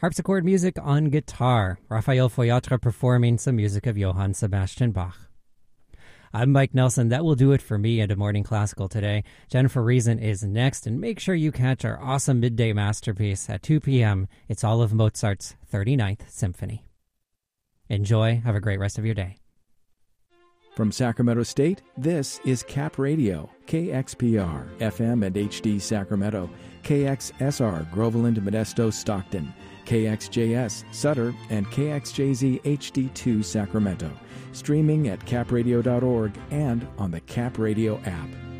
Harpsichord music on guitar. Raphael Foyatra performing some music of Johann Sebastian Bach. I'm Mike Nelson. That will do it for me into Morning Classical today. Jennifer Reason is next, and make sure you catch our awesome midday masterpiece at 2 p.m. It's all of Mozart's 39th Symphony. Enjoy. Have a great rest of your day. From Sacramento State, this is Cap Radio, KXPR, FM and HD Sacramento, KXSR, Groveland, Modesto, Stockton, KXJS, Sutter, and KXJZ HD2 Sacramento. Streaming at capradio.org and on the Cap Radio app.